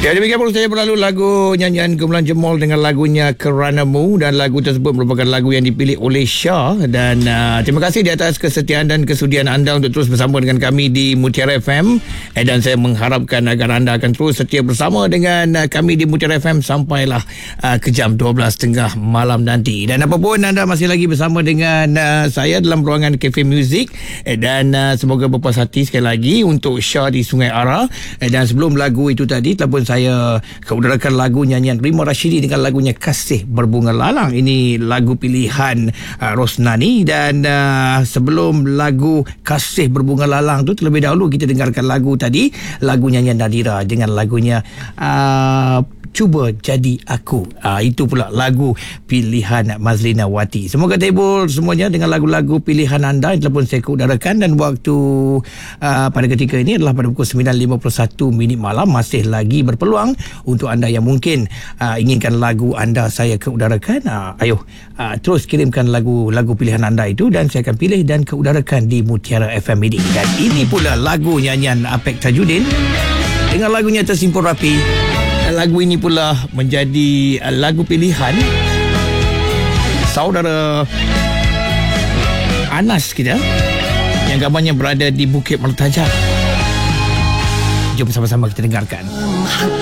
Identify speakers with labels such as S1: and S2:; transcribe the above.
S1: Ya, demikian pula saya berlalu lagu nyanyian Gemilang Jemol dengan lagunya Keranamu, dan lagu tersebut merupakan lagu yang dipilih oleh Syah. Dan terima kasih di atas kesetiaan dan kesudian anda untuk terus bersama dengan kami di Mutiara FM. Dan saya mengharapkan agar anda akan terus setia bersama dengan kami di Mutiara FM sampailah ke jam 12.30 malam nanti. Dan apapun, anda masih lagi bersama dengan saya dalam ruangan Cafe Music. Dan semoga berpuas hati sekali lagi untuk Syah di Sungai Ara. Dan sebelum lagu itu tadi telah pun saya keudarakan lagu nyanyian Rima Rashidi dengan lagunya Kasih Berbunga Lalang. Ini lagu pilihan Rosnani. Dan sebelum lagu Kasih Berbunga Lalang tu, terlebih dahulu kita dengarkan lagu tadi, lagu nyanyian Nadira dengan lagunya Cuba Jadi Aku. Itu pula lagu pilihan Mazlina Wati. Semoga terhibur semuanya dengan lagu-lagu pilihan anda yang telah pun saya keudarakan. Dan waktu pada ketika ini adalah pada pukul 9.51 minit malam. Masih lagi berpeluang untuk anda yang mungkin inginkan lagu anda saya keudarakan. Terus kirimkan lagu-lagu pilihan anda itu dan saya akan pilih dan keudarakan di Mutiara FM ini. Dan ini pula lagu nyanyian Apek Tajudin dengan lagunya Tersimpul Rapi. Lagu ini pula menjadi lagu pilihan saudara Anas kita yang gambarnya berada di Bukit Mertajak. Jom sama-sama kita dengarkan.